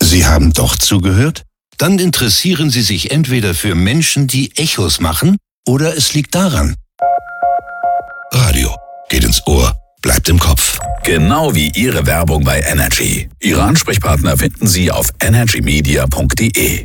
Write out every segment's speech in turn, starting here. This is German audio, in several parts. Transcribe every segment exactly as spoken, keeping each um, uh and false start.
Sie haben doch zugehört? Dann interessieren Sie sich entweder für Menschen, die Echos machen, oder es liegt daran. Radio geht ins Ohr, bleibt im Kopf. Genau wie Ihre Werbung bei Energy. Ihre Ansprechpartner finden Sie auf energy media punkt de.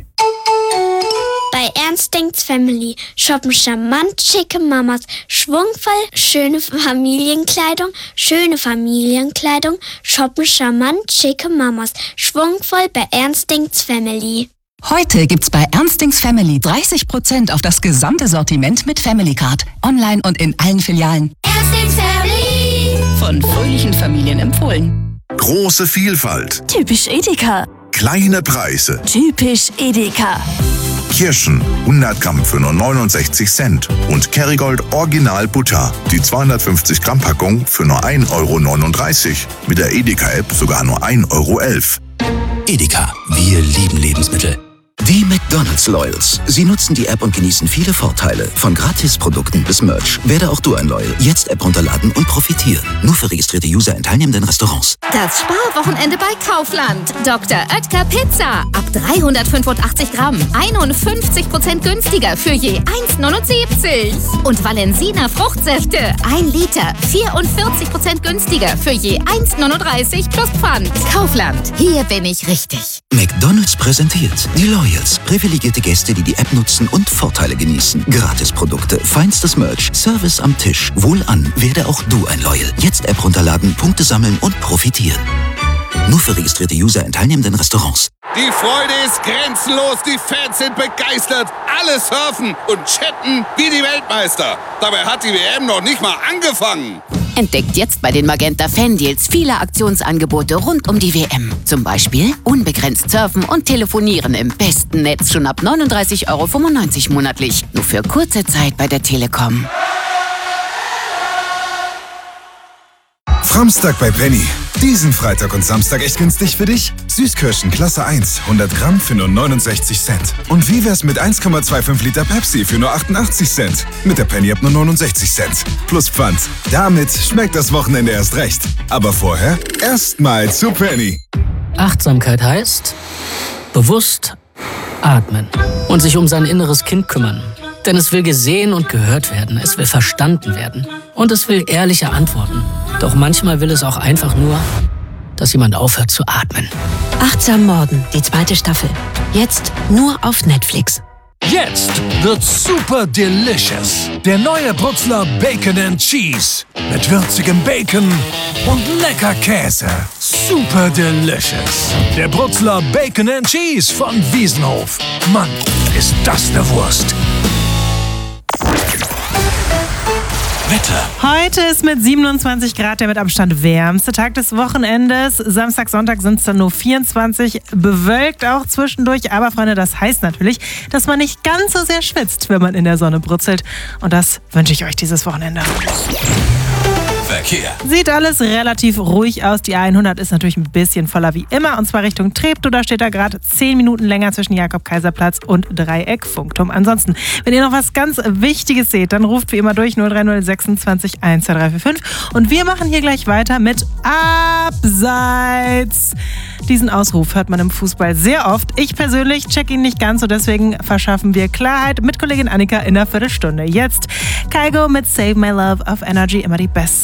Bei Ernst denkt's Family shoppen charmant schicke Mamas, schwungvoll schöne Familienkleidung, schöne Familienkleidung, shoppen charmant schicke Mamas, schwungvoll bei Ernst denkt's Family. Heute gibt's bei Ernst denkt's Family dreißig Prozent auf das gesamte Sortiment mit Family Card. Online und in allen Filialen. Ernst denkt's Family. Von fröhlichen Familien empfohlen. Große Vielfalt. Typisch Edeka. Kleine Preise. Typisch Edeka. Kirschen hundert Gramm für nur neunundsechzig Cent und Kerrygold Original Butter, die zweihundertfünfzig Gramm Packung für nur ein Euro neununddreißig. Mit der Edeka-App sogar nur ein Euro elf. Edeka, wir lieben Lebensmittel. Die McDonald's Loyals. Sie nutzen die App und genießen viele Vorteile. Von Gratisprodukten bis Merch. Werde auch du ein Loyal. Jetzt App runterladen und profitieren. Nur für registrierte User in teilnehmenden Restaurants. Das Sparwochenende bei Kaufland. Doktor Oetker Pizza. Ab dreihundertfünfundachtzig Gramm. einundfünfzig Prozent günstiger für je eins neunundsiebzig. Und Valensina Fruchtsäfte. ein Liter. vierundvierzig Prozent günstiger für je eins neununddreißig plus Pfand. Kaufland. Hier bin ich richtig. McDonald's präsentiert die Loyals. Privilegierte Gäste, die die App nutzen und Vorteile genießen. Gratisprodukte, feinstes Merch, Service am Tisch. Wohlan, werde auch du ein Loyal. Jetzt App runterladen, Punkte sammeln und profitieren. Nur für registrierte User in teilnehmenden Restaurants. Die Freude ist grenzenlos, die Fans sind begeistert. Alle surfen und chatten wie die Weltmeister. Dabei hat die W M noch nicht mal angefangen. Entdeckt jetzt bei den Magenta Fan-Deals viele Aktionsangebote rund um die W M. Zum Beispiel unbegrenzt surfen und telefonieren im besten Netz schon ab neununddreißig Euro fünfundneunzig monatlich. Nur für kurze Zeit bei der Telekom. Framstag bei Penny. Diesen Freitag und Samstag echt günstig für dich? Süßkirschen Klasse eins, hundert Gramm für nur neunundsechzig Cent. Und wie wär's mit eins Komma fünfundzwanzig Liter Pepsi für nur achtundachtzig Cent? Mit der Penny App nur neunundsechzig Cent. Plus Pfand. Damit schmeckt das Wochenende erst recht. Aber vorher erstmal zu Penny. Achtsamkeit heißt bewusst atmen und sich um sein inneres Kind kümmern. Denn es will gesehen und gehört werden, es will verstanden werden und es will ehrliche Antworten. Doch manchmal will es auch einfach nur, dass jemand aufhört zu atmen. Achtsam Morden, die zweite Staffel. Jetzt nur auf Netflix. Jetzt wird super delicious. Der neue Brutzler Bacon and Cheese. Mit würzigem Bacon und lecker Käse. Super delicious. Der Brutzler Bacon and Cheese von Wiesenhof. Mann, ist das eine Wurst. Wetter. Heute ist mit siebenundzwanzig Grad der mit Abstand wärmste Tag des Wochenendes. Samstag, Sonntag sind es dann nur vierundzwanzig, bewölkt auch zwischendurch. Aber Freunde, das heißt natürlich, dass man nicht ganz so sehr schwitzt, wenn man in der Sonne brutzelt. Und das wünsche ich euch dieses Wochenende. Verkehr. Sieht alles relativ ruhig aus. Die A hundert ist natürlich ein bisschen voller wie immer. Und zwar Richtung Treptow. Da steht da gerade zehn Minuten länger zwischen Jakob-Kaiser-Platz und Dreieck-Funkturm. Ansonsten, wenn ihr noch was ganz Wichtiges seht, dann ruft wie immer durch null drei null sechsundzwanzig eins zwei drei vier fünf. Und wir machen hier gleich weiter mit Abseits. Diesen Ausruf hört man im Fußball sehr oft. Ich persönlich check ihn nicht ganz, so deswegen verschaffen wir Klarheit mit Kollegin Annika in einer Viertelstunde. Jetzt Kygo mit Save My Love auf Energy, immer die besten